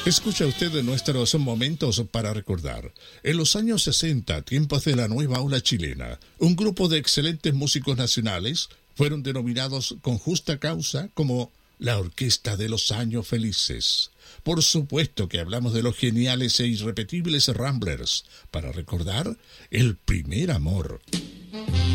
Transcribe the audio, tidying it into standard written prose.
Escucha usted de nuestros momentos para recordar. En los años 60, tiempos de la nueva ola chilena, un grupo de excelentes músicos nacionales fueron denominados con justa causa como la Orquesta de los Años Felices. Por supuesto que hablamos de los geniales e irrepetibles Ramblers, para recordar el primer amor.